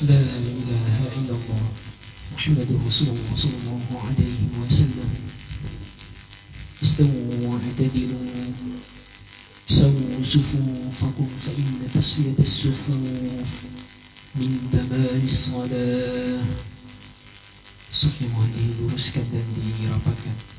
لا إله إلا الله محمد رسول الله صلى الله عليه وسلم. استووا واعتدلوا سووا صفوفكم فإن تسوية الصفوف من تمام الصلاة. Suf yang mohon diluruskan dan dirapatkan.